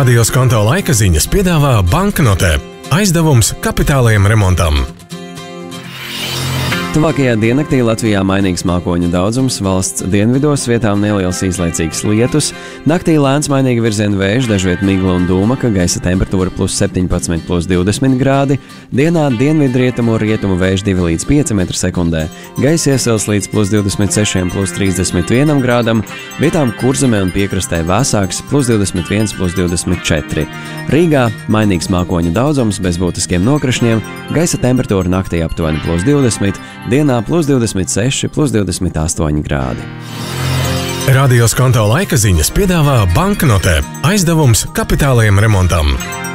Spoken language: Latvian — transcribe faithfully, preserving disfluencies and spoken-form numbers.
Radio Skonto laika ziņas piedāvā banknotē. Aizdevums kapitālajam remontam. Tuvākajā diennaktī Latvijā mainīgs mākoņu daudzums, valsts dienvidos vietām neliels īslaicīgs lietus, naktī lēns mainīga virziena vējš, dažviet migla un dūmaka, gaisa temperatūra plus septiņpadsmit, plus divdesmit grādi, dienā dienvidrietumu rietumu vējš divi līdz pieci metri sekundē, gaisa iesils līdz plus divdesmit seši, plus trīsdesmit viens grādam, vietām Kurzemē un piekrastē vēsāks, plus divdesmit viens, plus divdesmit četri. Rīgā mainīgs mākoņu daudzums bez būtiskiem nokrišņiem, gaisa temperatūra naktī aptuveni plus divdesmit, dienā plus divdesmit seši, plus divdesmit astoņi grādi. Radio Skonto laika ziņas piedāvā banknotē. Aizdevums kapitālajam remontam.